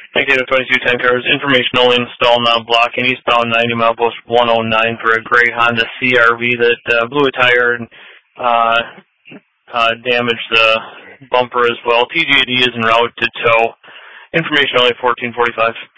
Negative 22 10 cars. Information only installed now. Blocking eastbound 90 mile post 109 for a gray Honda CRV that blew a tire and damaged the bumper as well. TGAD is en route to tow. Information only 1445.